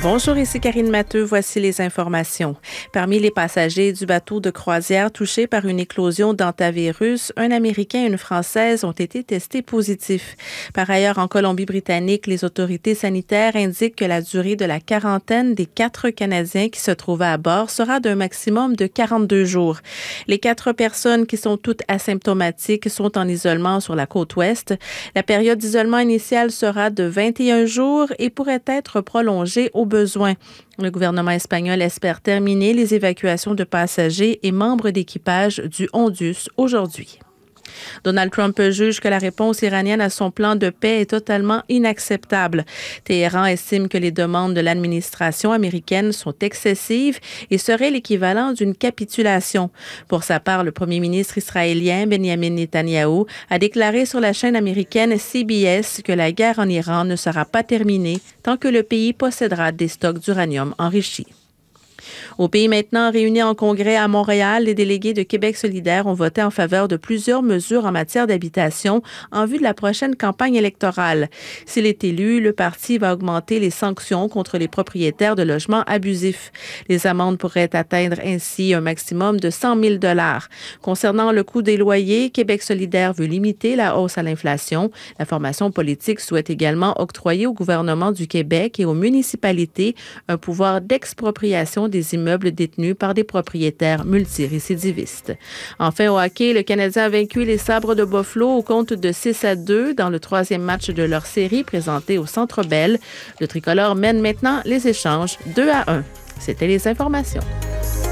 Bonjour, ici Karine Matteux. Voici les informations. Parmi les passagers du bateau de croisière touchés par une éclosion d'hantavirus, un Américain et une Française ont été testés positifs. Par ailleurs, en Colombie-Britannique, les autorités sanitaires indiquent que la durée de la quarantaine des 4 Canadiens qui se trouvaient à bord sera d'un maximum de 42 jours. Les 4 personnes qui sont toutes asymptomatiques sont en isolement sur la côte ouest. La période d'isolement initiale sera de 21 jours et pourrait être prolongée au besoin. Le gouvernement espagnol espère terminer les évacuations de passagers et membres d'équipage du Hondus aujourd'hui. Donald Trump juge que la réponse iranienne à son plan de paix est totalement inacceptable. Téhéran estime que les demandes de l'administration américaine sont excessives et seraient l'équivalent d'une capitulation. Pour sa part, le premier ministre israélien Benjamin Netanyahou a déclaré sur la chaîne américaine CBS que la guerre en Iran ne sera pas terminée tant que le pays possédera des stocks d'uranium enrichi. Au pays maintenant, réunis en congrès à Montréal, les délégués de Québec solidaire ont voté en faveur de plusieurs mesures en matière d'habitation en vue de la prochaine campagne électorale. S'il est élu, le parti va augmenter les sanctions contre les propriétaires de logements abusifs. Les amendes pourraient atteindre ainsi un maximum de 100 000 $. Concernant le coût des loyers, Québec solidaire veut limiter la hausse à l'inflation. La formation politique souhaite également octroyer au gouvernement du Québec et aux municipalités un pouvoir d'expropriation des immeubles détenus par des propriétaires multirécidivistes. Enfin, au hockey, le Canadien a vaincu les Sabres de Buffalo au compte de 6-2 dans le 3e match de leur série présenté au Centre Bell. Le tricolore mène maintenant les échanges 2-1. C'était les informations.